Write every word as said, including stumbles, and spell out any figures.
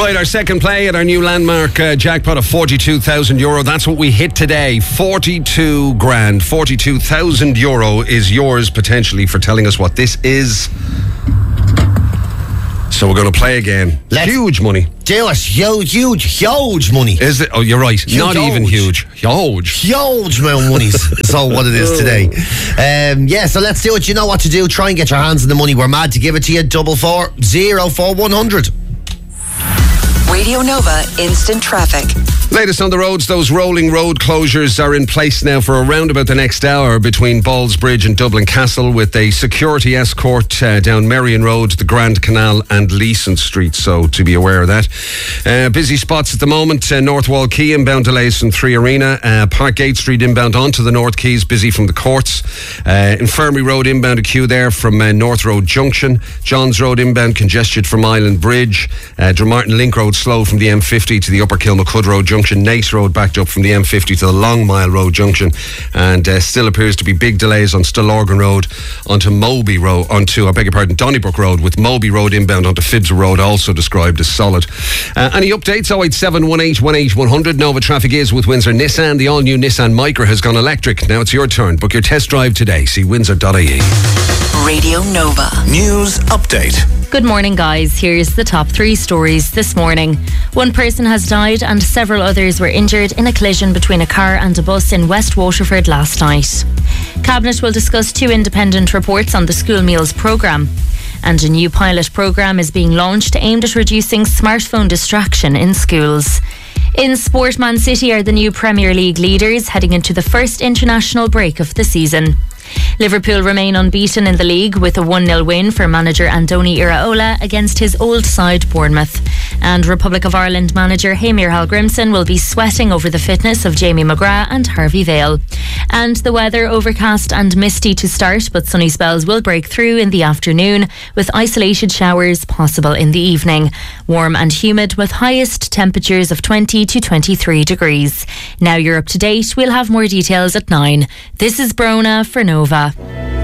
Right, our second play at our new landmark uh, jackpot of forty-two thousand euro. That's what we hit today. forty-two grand. forty-two thousand euro is yours potentially for telling us what this is. So we're going to play again. Let's huge money. Do it. Huge, huge, huge money. Is it? Oh, you're right. Huge, Not huge. even huge. Huge. Huge amount of money. So what it is today. Um, yeah, so let's do it. You know what to do. Try and get your hands on the money. We're mad to give it to you. Double four zero four one hundred. Radio Nova Instant Traffic. Latest on the roads, those rolling road closures are in place now for around about the next hour between Ballsbridge and Dublin Castle, with a security escort uh, down Merrion Road, the Grand Canal and Leeson Street, so to be aware of that. Uh, busy spots at the moment, uh, North Wall Quay inbound delays from Three Arena, uh, Parkgate Street inbound onto the North Quays, busy from the courts, uh, Infirmary Road inbound a queue there from uh, North Road Junction, Johns Road inbound congested from Island Bridge, uh, Drumartin Link Road slow from the M fifty to the Upper Kilmacud Road Junction, Nace Road backed up from the M fifty to the Long Mile Road Junction, and uh, still appears to be big delays on Stillorgan Road onto Moby Road, onto, I beg your pardon, Donnybrook Road, with Moby Road inbound onto Phibbs Road also described as solid. Uh, any updates? oh eight seven one eight one eight one hundred. Nova Traffic is with Windsor Nissan. The all-new Nissan Micra has gone electric. Now it's your turn. Book your test drive today. See windsor dot I E. Radio Nova News Update. Good morning, guys. Here's the top three stories this morning. One person has died and several others were injured in a collision between a car and a bus in West Waterford last night. Cabinet will discuss two independent reports on the school meals programme. And a new pilot programme is being launched aimed at reducing smartphone distraction in schools. In sport, Man City are the new Premier League leaders heading into the first international break of the season. Liverpool remain unbeaten in the league with a one nil win for manager Andoni Iraola against his old side Bournemouth. And Republic of Ireland manager Heimir Hallgrimsson will be sweating over the fitness of Jamie McGrath and Harvey Vale. And the weather, overcast and misty to start, but sunny spells will break through in the afternoon with isolated showers possible in the evening. Warm and humid with highest temperatures of twenty to twenty-three degrees. Now you're up to date. We'll have more details at nine. This is Brona for Nova.